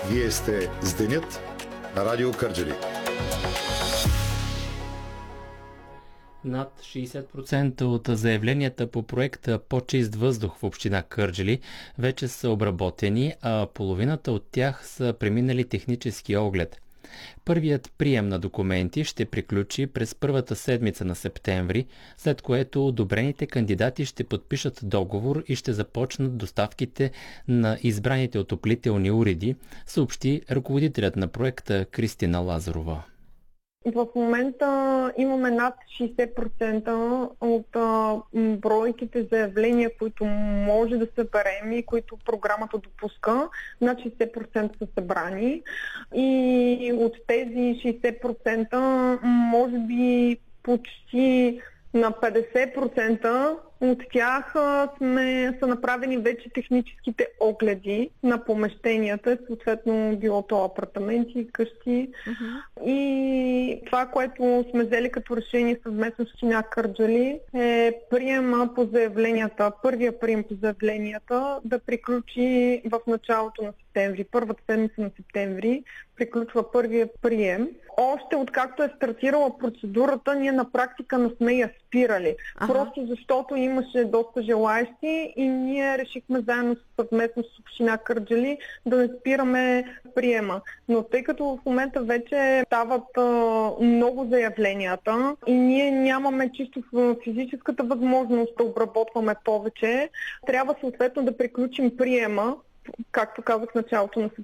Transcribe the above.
Вие сте с Денят на Радио Кърджали. Над 60% от заявленията по проекта "По-чист въздух" в община Кърджали вече са обработени, а половината от тях са преминали технически оглед. Първият прием на документи ще приключи през първата седмица на септември, след което одобрените кандидати ще подпишат договор и ще започнат доставките на избраните отоплителни уреди, съобщи ръководителят на проекта Кристина Лазарова. В момента имаме над 60% от бройките заявления, които може да съберем и които програмата допуска. Над 60% са събрани. И от тези 60% може би почти на 50% от тях са направени вече техническите огледи на помещенията, съответно било то апартаменти, къщи. И това, което сме взели като решение съвместно с община Кърджали, е приема по заявленията, първия прием по заявленията да приключи в началото на септември. Първата седмица на септември приключва първия прием. Още откакто е стартирала процедурата, ние на практика не сме я спирали. Просто защото имаше доста желаещи и ние решихме заедно съвместно с община Кърджали да не спираме приема. Но тъй като в момента вече стават много заявленията и ние нямаме чисто физическата възможност да обработваме повече, трябва съответно да приключим приема, както казах в началото на